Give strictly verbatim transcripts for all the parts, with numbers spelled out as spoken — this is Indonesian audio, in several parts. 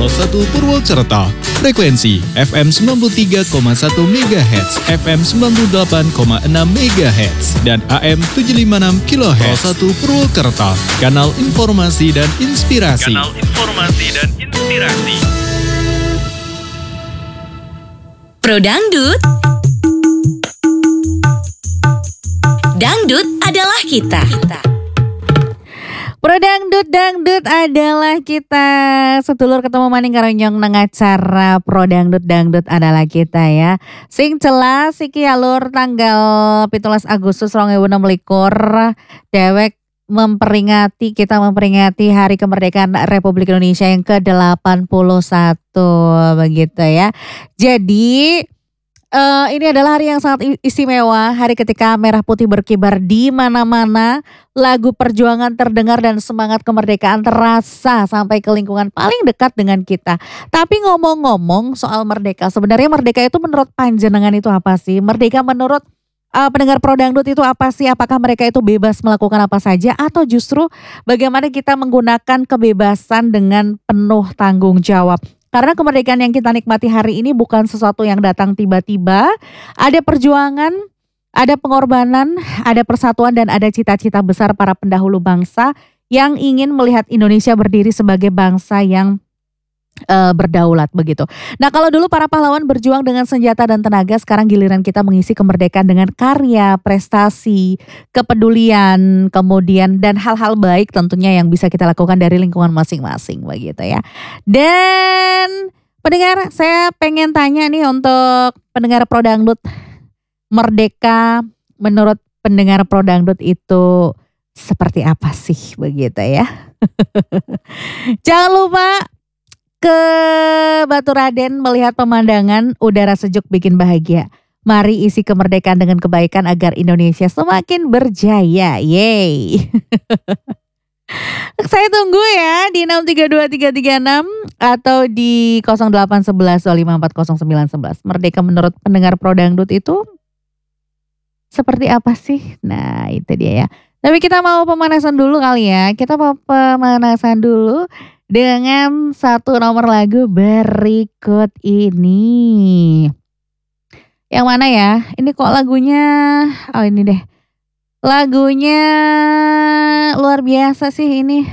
Pro satu Purwokerto. Frekuensi F M sembilan puluh tiga koma satu MHz, F M sembilan puluh delapan koma enam MHz, dan A M tujuh lima enam kilohertz. Pro satu Purwokerto, kanal informasi dan inspirasi. Kanal informasi dan inspirasi. Pro Dangdut. Dangdut adalah kita. Pro Dangdut, Dangdut adalah kita. Sedulur ketemu maning karo nyong nang acara Pro Dangdut, Dangdut adalah kita ya. Sing jelas iki alur tanggal pitulas Agustus dua ribu enam belas dewek memperingati, kita memperingati Hari Kemerdekaan Republik Indonesia yang ke delapan puluh satu begitu ya. Jadi Uh, ini adalah hari yang sangat istimewa, hari ketika merah putih berkibar di mana-mana, lagu perjuangan terdengar dan semangat kemerdekaan terasa sampai ke lingkungan paling dekat dengan kita. Tapi ngomong-ngomong soal merdeka, sebenarnya merdeka itu menurut panjenengan itu apa sih? Merdeka menurut uh, pendengar Pro Dangdut itu apa sih? Apakah mereka itu bebas melakukan apa saja atau justru bagaimana kita menggunakan kebebasan dengan penuh tanggung jawab? Karena kemerdekaan yang kita nikmati hari ini bukan sesuatu yang datang tiba-tiba. Ada perjuangan, ada pengorbanan, ada persatuan dan ada cita-cita besar para pendahulu bangsa yang ingin melihat Indonesia berdiri sebagai bangsa yang uh, berdaulat begitu. Nah, kalau dulu para pahlawan berjuang dengan senjata dan tenaga, sekarang giliran kita mengisi kemerdekaan dengan karya, prestasi, kepedulian, kemudian dan hal-hal baik tentunya yang bisa kita lakukan dari lingkungan masing-masing begitu ya. Dan pendengar, saya pengen tanya nih untuk pendengar Pro Dangdut, merdeka menurut pendengar Pro Dangdut itu seperti apa sih begitu ya? Jangan lupa ke Baturaden melihat pemandangan, udara sejuk bikin bahagia. Mari isi kemerdekaan dengan kebaikan agar Indonesia semakin berjaya. Yeay. Saya tunggu ya di enam tiga dua tiga tiga enam atau di nol delapan satu satu dua lima empat nol sembilan satu satu. Merdeka menurut pendengar Pro Dangdut itu seperti apa sih? Nah, itu dia ya. Tapi kita mau pemanasan dulu kali ya. Kita mau pemanasan dulu dengan satu nomor lagu berikut ini. Yang mana ya? Ini kok lagunya, oh ini deh. Lagunya luar biasa sih ini.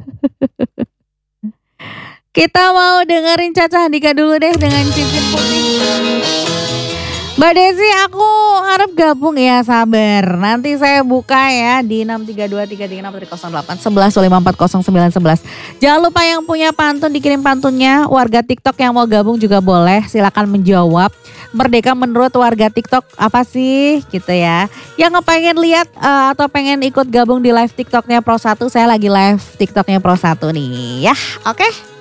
Kita mau dengerin Caca Handika dulu deh dengan Cincin Putih. Mbak Desi, aku harap gabung ya, sabar. Nanti saya buka ya di enam tiga dua tiga tiga enam nol delapan satu satu dua lima empat nol sembilan satu satu. Jangan lupa yang punya pantun dikirim pantunnya. Warga TikTok yang mau gabung juga boleh, silakan menjawab. Merdeka menurut warga TikTok apa sih gitu ya. Yang pengen lihat uh, atau pengen ikut gabung di live TikToknya Pro satu, saya lagi live TikToknya Pro satu nih ya. Oke. Okay?